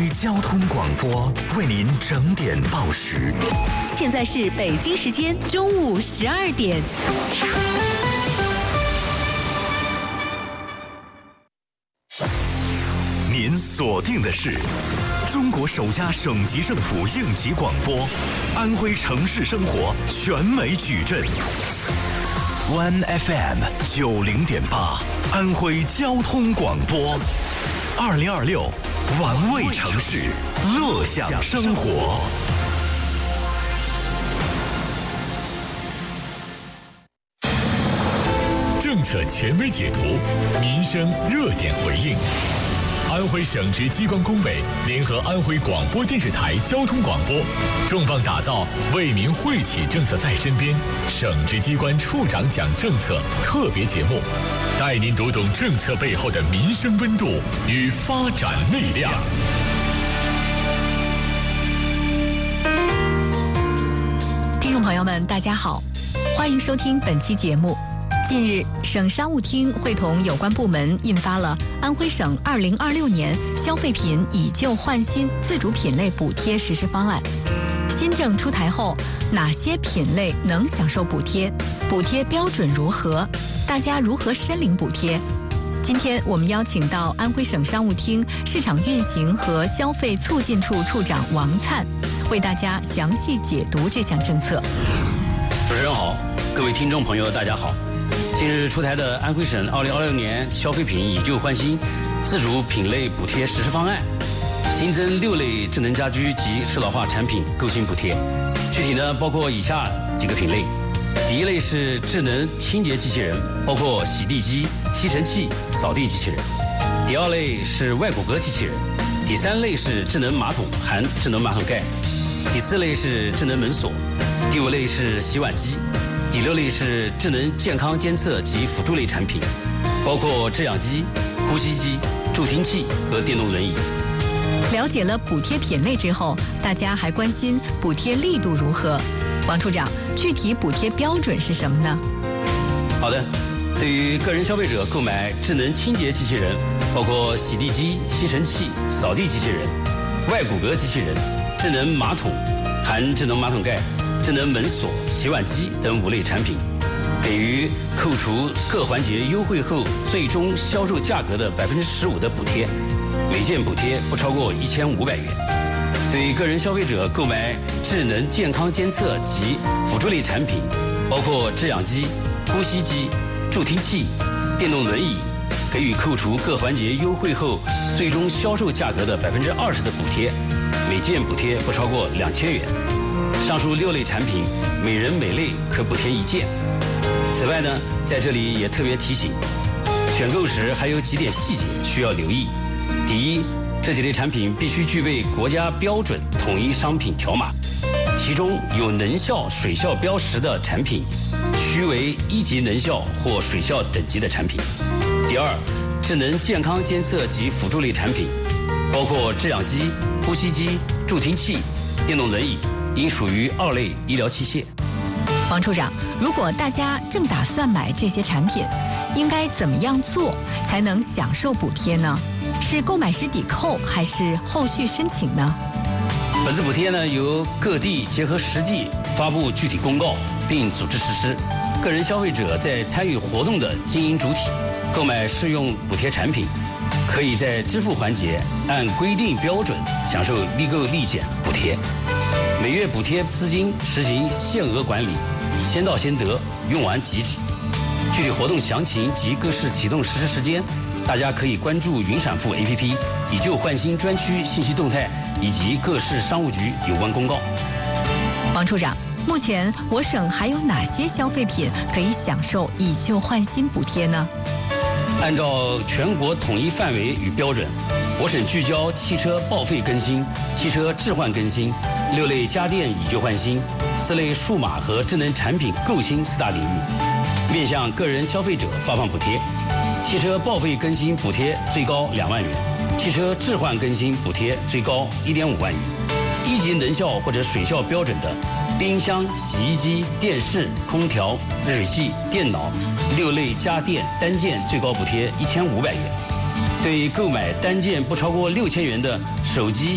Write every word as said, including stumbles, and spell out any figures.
徽交通广播为您整点报时。 现在是北京时间中午十二点。 您锁定的是中国首家省级政府应急广播，安徽城市生活全美矩阵。One F M 九零点八，安徽交通广播，二零二六，玩味城市，乐享生活。 政策权威解读，民生热点回应。安徽省直机关工委联合安徽广播电视台交通广播，重磅打造为民惠企政策在身边省直机关处长讲政策特别节目，带您读懂政策背后的民生温度与发展力量。 听众朋友们，大家好，欢迎收听本期节目。近日，省商务厅会同有关部门印发了《安徽省二零二六年消费品以旧换新自主品类补贴实施方案》。新政出台后，哪些品类能享受补贴？补贴标准如何？大家如何申领补贴？今天我们邀请到安徽省商务厅市场运行和消费促进处处长王灿，为大家详细解读这项政策。 主持人好，各位听众朋友，大家好。近日出台的安徽省二零二六年消费品以旧换新自主品类补贴实施方案，新增六类智能家居及适老化产品购新补贴，具体呢包括以下几个品类。第一类是智能清洁机器人，包括洗地机、吸尘器、扫地机器人。第二类是外骨骼机器人。第三类是智能马桶含智能马桶盖。第四类是智能门锁。第五类是洗碗机。第六类是智能健康监测及辅助类产品，包括制氧机、呼吸机、助听器和电动轮椅。 了解了补贴品类之后，大家还关心补贴力度如何？王处长，具体补贴标准是什么呢？ 好的，对于个人消费者购买智能清洁机器人，包括洗地机、吸尘器、扫地机器人、外骨骼机器人、智能马桶含智能马桶盖、智能门锁、洗碗机等五类产品，给予扣除各环节优惠后最终销售价格的百分之十五的补贴，每件补贴不超过一千五百元。对个人消费者购买智能健康监测及辅助类产品，包括制氧机、呼吸机、助听器、电动轮椅，给予扣除各环节优惠后最终销售价格的百分之二十的补贴，每件补贴不超过两千元。上述六类产品，每人每类可补贴一件。此外呢，在这里也特别提醒，选购时还有几点细节需要留意。第一，这几类产品必须具备国家标准统一商品条码，其中有能效、水效标识的产品，须为一级能效或水效等级的产品。第二，智能健康监测及辅助类产品，包括制氧机、呼吸机、助听器、电动轮椅，应属于二类医疗器械。 王处长，如果大家正打算买这些产品，应该怎么样做才能享受补贴呢？是购买时抵扣，还是后续申请呢？ 本次补贴呢，由各地结合实际发布具体公告，并组织实施。个人消费者在参与活动的经营主体购买适用补贴产品，可以在支付环节按规定标准享受立购立减补贴。每月补贴资金实行限额管理，先到先得，用完即止。具体活动详情及各市启动实施时间，大家可以关注云闪付 A P P 以旧换新专区信息动态以及各市商务局有关公告。 王处长，目前我省还有哪些消费品可以享受以旧换新补贴呢？ 按照全国统一范围与标准，我省聚焦汽车报废更新、汽车置换更新、六类家电以旧换新、四类数码和智能产品购新四大领域，面向个人消费者发放补贴。汽车报废更新补贴最高两万元，汽车置换更新补贴最高一点五万元。一级能效或者水效标准的冰箱、洗衣机、电视、空调、热水器、电脑六类家电单件最高补贴一千五百元。对购买单件不超过六千元的手机、